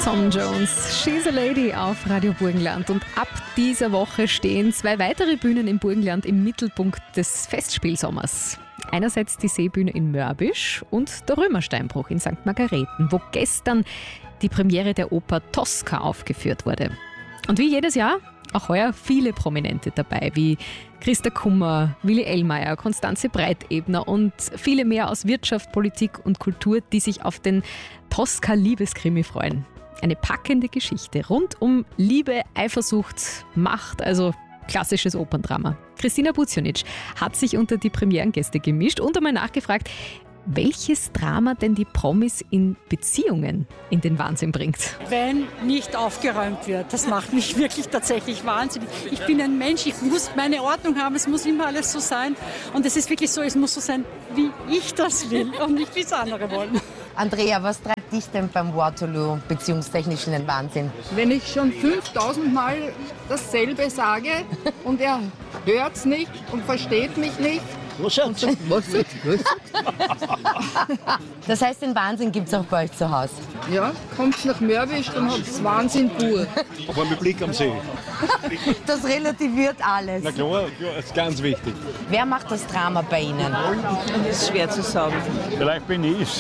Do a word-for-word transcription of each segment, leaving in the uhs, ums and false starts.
Tom Jones, She's a Lady auf Radio Burgenland. Und ab dieser Woche stehen zwei weitere Bühnen im Burgenland im Mittelpunkt des Festspielsommers. Einerseits die Seebühne in Mörbisch und der Römersteinbruch in Sankt Margareten, wo gestern die Premiere der Oper Tosca aufgeführt wurde. Und wie jedes Jahr, auch heuer viele Prominente dabei, wie Christa Kummer, Willi Ellmeier, Konstanze Breitebner und viele mehr aus Wirtschaft, Politik und Kultur, die sich auf den Tosca-Liebeskrimi freuen. Eine packende Geschichte rund um Liebe, Eifersucht, Macht, also klassisches Operndrama. Christina Bucionic hat sich unter die Premierengäste gemischt und einmal nachgefragt, welches Drama denn die Promis in Beziehungen in den Wahnsinn bringt. Wenn nicht aufgeräumt wird, das macht mich wirklich tatsächlich wahnsinnig. Ich bin ein Mensch, ich muss meine Ordnung haben, es muss immer alles so sein. Und es ist wirklich so, es muss so sein, wie ich das will und nicht wie es andere wollen. Andrea, was treibt dich denn beim Waterloo beziehungstechnisch in den Wahnsinn? Wenn ich schon fünftausend Mal dasselbe sage und er hört's nicht und versteht mich nicht. Was hat's? Was hat's? Das heißt, den Wahnsinn gibt es auch bei euch zu Hause? Ja, kommt nach Mörbisch, dann hat's Wahnsinn pur. Aber mit Blick am See. Das relativiert alles. Na klar, das ist ganz wichtig. Wer macht das Drama bei Ihnen? Das ist schwer zu sagen. Vielleicht bin ich's.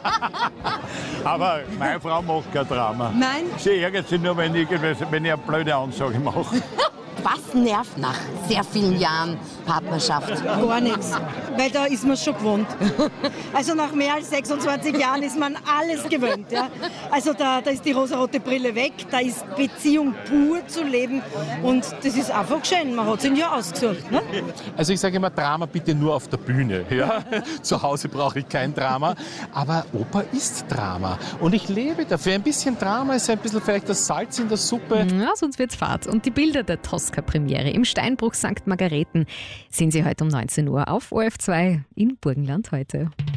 Aber meine Frau macht kein Drama. Nein? Sie ärgert sich nur, wenn ich, wenn ich eine blöde Ansage mache. Was nervt nach sehr vielen Jahren Partnerschaft? Gar nichts, weil da ist man schon gewohnt. Also nach mehr als sechsundzwanzig Jahren ist man alles gewöhnt. Ja? Also da, da ist die rosarote Brille weg, da ist Beziehung pur zu leben und das ist einfach schön, man hat es ja ausgesucht. Ne? Also ich sage immer, Drama bitte nur auf der Bühne. Ja? Zu Hause brauche ich kein Drama, aber Oper ist Drama und ich lebe dafür. Ein bisschen Drama ist ein bisschen vielleicht das Salz in der Suppe. Ja, sonst wird's Fahrt. Und die Bilder der Tosca-Premiere im Steinbruch Sankt Margareten sehen Sie heute um neunzehn Uhr auf O R F zwei in Burgenland heute.